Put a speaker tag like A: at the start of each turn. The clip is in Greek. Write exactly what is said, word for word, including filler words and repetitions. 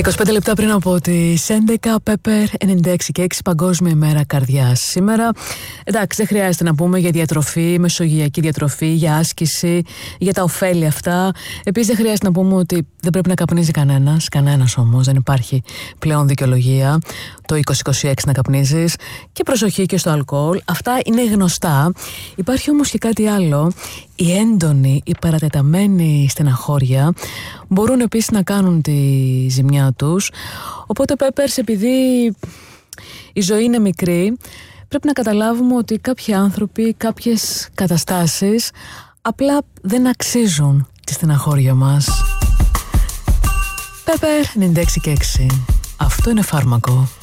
A: είκοσι πέντε λεπτά πριν από τις έντεκα, Pepper ενενήντα έξι και έξι, Παγκόσμια ημέρα καρδιάς. Σήμερα, εντάξει, δεν χρειάζεται να πούμε για διατροφή, μεσογειακή διατροφή, για άσκηση, για τα ωφέλη αυτά. Επίσης, δεν χρειάζεται να πούμε ότι δεν πρέπει να καπνίζει κανένας. Κανένας όμως, δεν υπάρχει πλέον δικαιολογία το είκοσι είκοσι έξι να καπνίζεις. Και προσοχή και στο αλκοόλ. Αυτά είναι γνωστά. Υπάρχει όμως και κάτι άλλο. Οι έντονοι, οι παρατεταμένοι στεναχώρια μπορούν επίσης να κάνουν τη ζημιά τους. Οπότε, Peppers, επειδή η ζωή είναι μικρή, πρέπει να καταλάβουμε ότι κάποιοι άνθρωποι, κάποιες καταστάσεις απλά δεν αξίζουν τη στεναχώρια μας. Pepper ενενήντα έξι και έξι. Αυτό είναι φάρμακο.